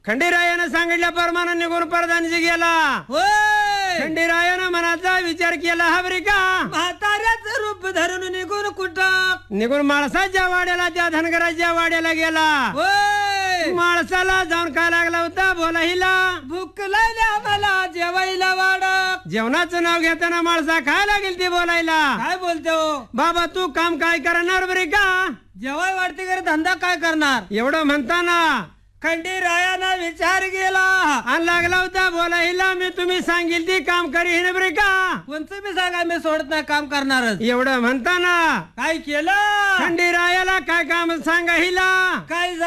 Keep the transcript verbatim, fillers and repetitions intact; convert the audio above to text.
खंडेरायानं सांगितल्याप्रमाणे निघून परदानजी गेला. होय खंडेरायानं मनाचा विचार केला हबरी का म्हाताऱ्याचं रूप धरून निघून कुठं निघून माळसाच्या वाड्याला त्या धनगराच्या वाड्याला गेला. होय माळसाला जाऊन काय लागला होता बोला हिला भूक लागल्या मला जेवायला वाड जेवणाचं नाव घेताना माणसा काय लागेल ते बोलायला. काय बोलतो बाबा तू काम काय करणार बरे का जेवाय वाढते करे धंदा काय करणार एवढं म्हणताना खंडेरायानं विचार केला आणि लागला होता बोला हिला मी तुम्ही सांगेल ती काम करीन बरे का कोणचं बी सांगा मी सोडत नाही काम करणारच. एवढं म्हणताना काय केलं खंडेरायाला काय काम सांगा हिला काय